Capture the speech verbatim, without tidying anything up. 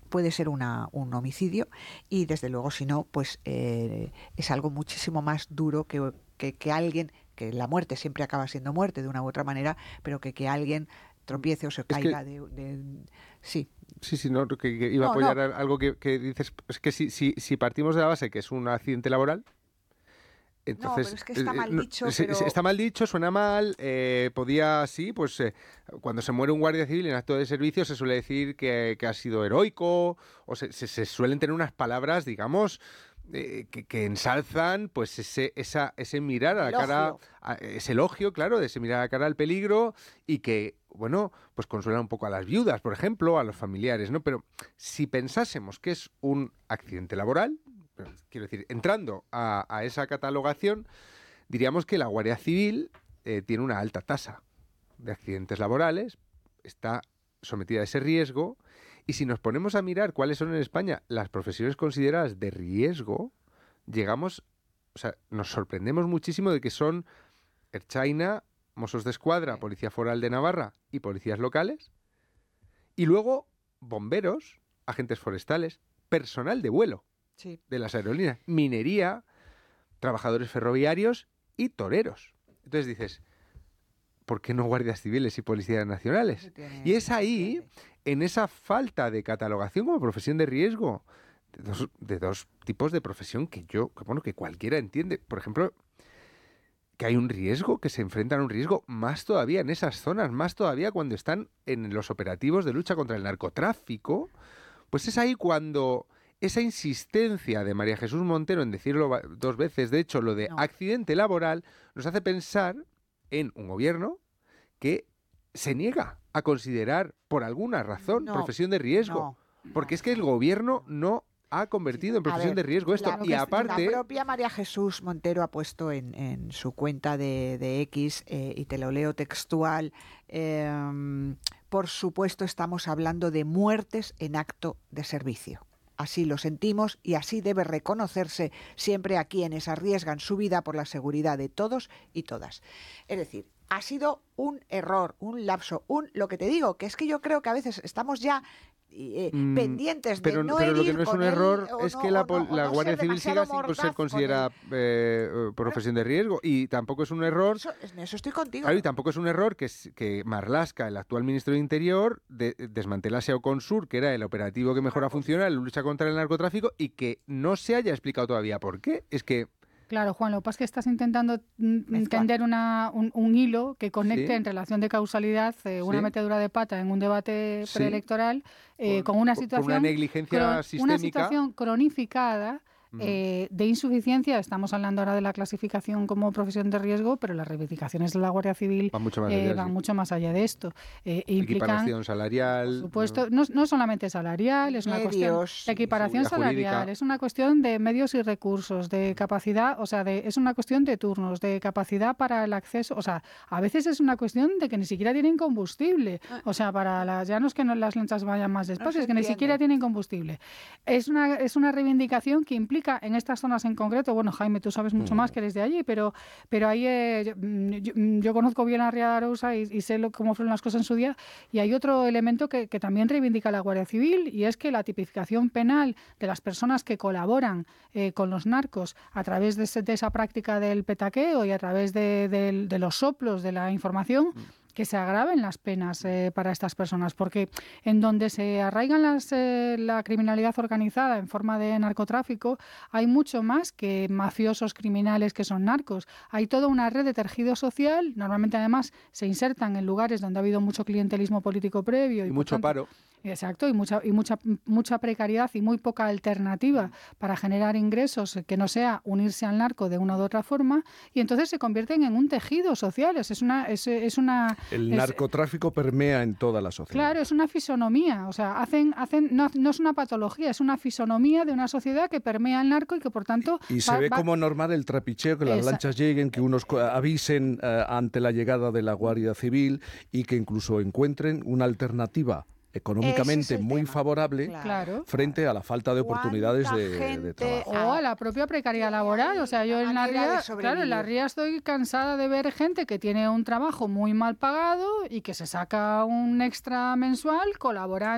puede ser una, un homicidio, y desde luego si no, pues eh, es algo muchísimo más duro que, que, que alguien, que la muerte siempre acaba siendo muerte de una u otra manera, pero que, que alguien tropiece o se caiga de, de... Sí. Sí, sí, no, que, que iba no, a apoyar no. algo que, que dices, es que si, si, si partimos de la base que es un accidente laboral, entonces, no, pero es que está mal dicho. No, pero... Está mal dicho, suena mal. Eh, podía, sí, pues eh, cuando se muere un guardia civil en acto de servicio se suele decir que, que ha sido heroico, o se, se, se suelen tener unas palabras, digamos, eh, que, que ensalzan pues ese, esa, ese mirar a la elogio. cara, a, ese elogio, claro, de ese mirar a la cara al peligro y que, bueno, pues consuela un poco a las viudas, por ejemplo, a los familiares, ¿no? Pero si pensásemos que es un accidente laboral, quiero decir, entrando a, a esa catalogación, diríamos que la Guardia Civil eh, tiene una alta tasa de accidentes laborales, está sometida a ese riesgo, y si nos ponemos a mirar cuáles son en España las profesiones consideradas de riesgo, llegamos, o sea, nos sorprendemos muchísimo de que son Ertzaina, Mossos de Escuadra, Policía Foral de Navarra y policías locales, y luego bomberos, agentes forestales, personal de vuelo. Sí. De las aerolíneas, minería, trabajadores ferroviarios y toreros. Entonces dices, ¿por qué no guardias civiles y policías nacionales? Tiene, y es ahí, en esa falta de catalogación como profesión de riesgo, de dos, de dos tipos de profesión que yo, que bueno, que cualquiera entiende. Por ejemplo, que hay un riesgo, que se enfrentan a un riesgo más todavía en esas zonas, más todavía cuando están en los operativos de lucha contra el narcotráfico, pues es ahí cuando esa insistencia de María Jesús Montero en decirlo dos veces, de hecho, lo de no. accidente laboral, nos hace pensar en un gobierno que se niega a considerar, por alguna razón, no, profesión de riesgo. No, porque no, es que el gobierno no ha convertido en profesión ver, de riesgo esto. Claro y aparte... La propia María Jesús Montero ha puesto en, en su cuenta de, de X, eh, y te lo leo textual, eh, por supuesto estamos hablando de muertes en acto de servicio. Así lo sentimos y así debe reconocerse siempre a quienes arriesgan su vida por la seguridad de todos y todas. Es decir, ha sido un error, un lapso, un lo que te digo, que es que yo creo que a veces estamos ya eh, mm, pendientes pero, de no pero herir lo que no es un error él, es no, que la, no, la no Guardia Civil siga sin ser considerada eh, profesión de riesgo, y tampoco es un error eso, en eso estoy contigo. Claro, y tampoco es un error que, que Marlaska, el actual ministro de Interior, de, desmantelase Oconsur, que era el operativo que mejor ha funcionado en la lucha contra el narcotráfico, y que no se haya explicado todavía por qué. Es que Claro, Juan, lo que pasa es que estás intentando tender una, un, un hilo que conecte sí. en relación de causalidad eh, una sí. metedura de pata en un debate sí. preelectoral eh, por, con una por, situación, por una negligencia cron, sistémica. Una situación cronificada Eh, de insuficiencia. Estamos hablando ahora de la clasificación como profesión de riesgo, pero las reivindicaciones de la Guardia Civil van mucho más, eh, allá, van sí. mucho más allá de esto. Eh, equiparación salarial. Por supuesto, no, no solamente salarial, es una medios, cuestión de equiparación salarial, jurídica. Es una cuestión de medios y recursos, de capacidad, o sea, de, es una cuestión de turnos, de capacidad para el acceso, o sea, a veces es una cuestión de que ni siquiera tienen combustible, o sea, para las, ya no es que no, las lanchas vayan más despacio, no es que entiende. Ni siquiera tienen combustible. Es una, es una reivindicación que implica en estas zonas en concreto, bueno, Jaime, tú sabes mucho más que eres de allí, pero, pero ahí eh, yo, yo, yo conozco bien a Ría de Arousa y, y sé lo, cómo fueron las cosas en su día, y hay otro elemento que, que también reivindica la Guardia Civil, y es que la tipificación penal de las personas que colaboran eh, con los narcos a través de, ese, de esa práctica del petaqueo y a través de, de, de los soplos de la información, que se agraven las penas eh, para estas personas, porque en donde se arraigan las, eh, la criminalidad organizada en forma de narcotráfico, hay mucho más que mafiosos criminales que son narcos. Hay toda una red de tejido social, normalmente además se insertan en lugares donde ha habido mucho clientelismo político previo. Y, y mucho tanto, paro. Exacto, y mucha y mucha mucha precariedad y muy poca alternativa para generar ingresos que no sea unirse al narco de una u otra forma, y entonces se convierten en un tejido social. Es una es, es una el es, narcotráfico permea en toda la sociedad. Claro, es una fisonomía, o sea, hacen hacen no, no es una patología, es una fisonomía de una sociedad que permea el narco y que por tanto y, y se va, ve va... como normal el trapicheo, que las Esa... lanchas lleguen, que unos avisen uh, ante la llegada de la Guardia Civil y que incluso encuentren una alternativa económicamente es muy tema. favorable claro. frente a la falta de oportunidades de, de trabajo. O a la propia precariedad laboral. O sea, yo en la Ría, claro, en la Ría estoy cansada de ver gente que tiene un trabajo muy mal pagado y que se saca un extra mensual colaborando